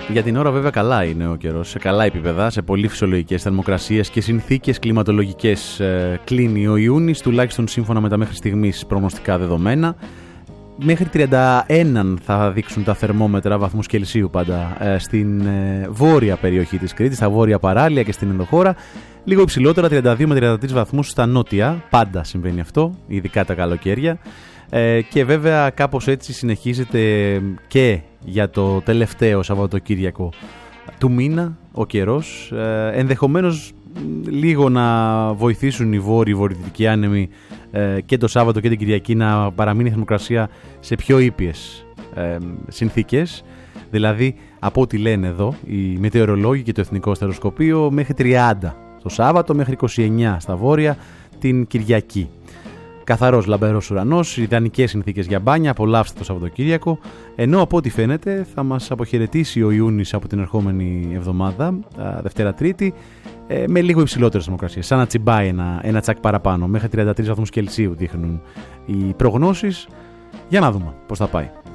Για την ώρα βέβαια καλά είναι ο καιρός, σε καλά επίπεδα, σε πολύ φυσιολογικές θερμοκρασίες και συνθήκες κλιματολογικές. Κλείνει ο Ιούνις, τουλάχιστον σύμφωνα με τα μέχρι στιγμής προγνωστικά δεδομένα. Μέχρι 31 θα δείξουν τα θερμόμετρα, βαθμούς Κελσίου πάντα, στην βόρεια περιοχή της Κρήτης, στα βόρεια παράλια και στην ενδοχώρα. Λίγο υψηλότερα, 32 με 33 βαθμούς στα νότια, πάντα συμβαίνει αυτό, ειδικά τα καλοκαίρια. Και βέβαια κάπως έτσι συνεχίζεται και για το τελευταίο Σαββατοκύριακο του μήνα ο καιρός. Ενδεχομένως λίγο να βοηθήσουν οι βορειοδυτικοί άνεμοι και το Σάββατο και την Κυριακή να παραμείνει η θερμοκρασία σε πιο ήπιες συνθήκες. Δηλαδή από ό,τι λένε εδώ οι μετεωρολόγοι και το Εθνικό Αστεροσκοπείο, μέχρι 30 το Σάββατο, μέχρι 29 στα βόρεια την Κυριακή. Καθαρός λαμπερός ουρανός, ιδανικές συνθήκες για μπάνια, απολαύστε το Σαββατοκύριακο, ενώ από ό,τι φαίνεται θα μας αποχαιρετήσει ο Ιούνις από την ερχόμενη εβδομάδα, Δευτέρα Τρίτη, με λίγο υψηλότερες θερμοκρασίες, σαν να τσιμπάει ένα τσακ παραπάνω, μέχρι 33 βαθμούς Κελσίου δείχνουν οι προγνώσεις. Για να δούμε πώς θα πάει.